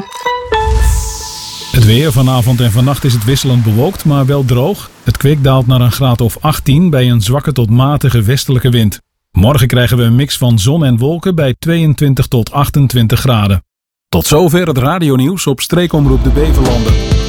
Het weer vanavond en vannacht is het wisselend bewolkt, maar wel droog. Het kwik daalt naar een graad of 18 bij een zwakke tot matige westelijke wind. Morgen krijgen we een mix van zon en wolken bij 22 tot 28 graden. Tot zover het radionieuws op Streekomroep de Beverlanden.